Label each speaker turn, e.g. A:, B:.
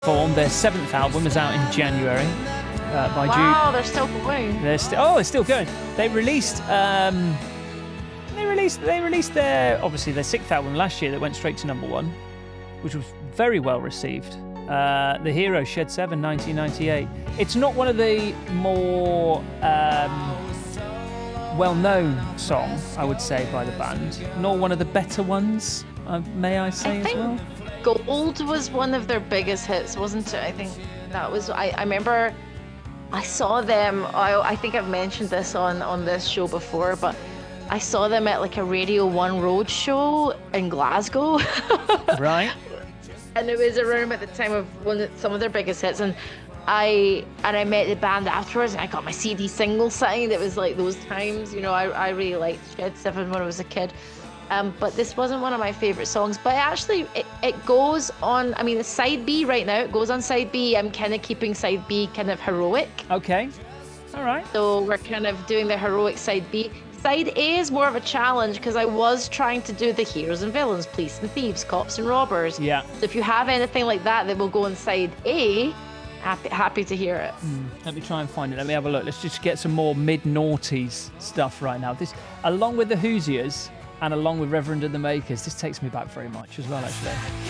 A: Form, their 7th album, is out in January. By
B: wow, they're still going.
A: They're still going. They released their obviously their 6th album last year that went straight to number 1, which was very well received. The Hero, Shed 7, 1998. It's not one of the more well-known songs, I would say, by the band, nor one of the better ones, may I say, as well.
B: Gold was one of their biggest hits, wasn't it? I think that was. I remember I saw them. I think I've mentioned this on this show before, but I saw them at like a Radio 1 road show in Glasgow.
A: Right.
B: And it was around at the time of some of their biggest hits, and I met the band afterwards, and I got my CD single signed. It was like those times, I really liked Shed 7 when I was a kid. But this wasn't one of my favourite songs. But actually, it goes on, the side B right now, it goes on side B. I'm kind of keeping side B kind of heroic.
A: Okay. All right.
B: So we're kind of doing the heroic side B. Side A is more of a challenge because I was trying to do the heroes and villains, police and thieves, cops and robbers.
A: Yeah.
B: So if you have anything like that will go on side A, happy to hear it.
A: Let me try and find it. Let me have a look. Let's just get some more mid-noughties stuff right now. This, along with the Hoosiers, and along with Reverend and the Makers, this takes me back very much as well, actually.